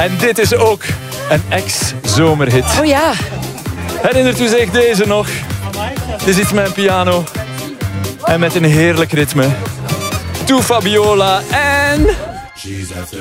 En dit is ook een ex-zomerhit. Oh ja. Herinnert u zich deze nog? Dit is iets met een piano. En met een heerlijk ritme. To Fabiola en...